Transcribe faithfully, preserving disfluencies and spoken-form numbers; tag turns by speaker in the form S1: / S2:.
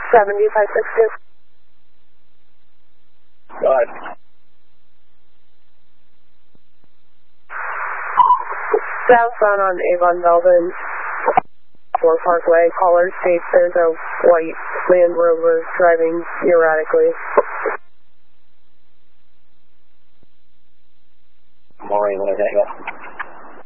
S1: seventy-five sixty.
S2: Go ahead.
S1: Southbound on Avon Belden, Fort Parkway. Caller states there's a white Land Rover driving erratically.
S2: Maureen, let me hang up.